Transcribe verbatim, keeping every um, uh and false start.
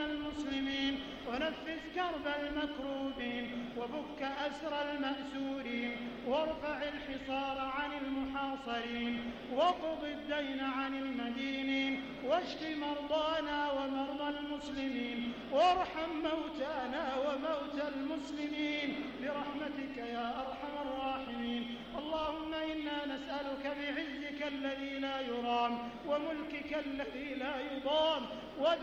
المسلمين ونفس كرب المكروبين وفك أسر المأسورين وارفع الحصار عن المحاصرين واقض الدين عن المدينين واشف مرضانا ومرضى المسلمين وارحم موتانا وموتى المسلمين برحمتك يا أرحم الراحمين. اللهم إنا نسألك بعزك الذي لا يرام وملكك الذي لا يضام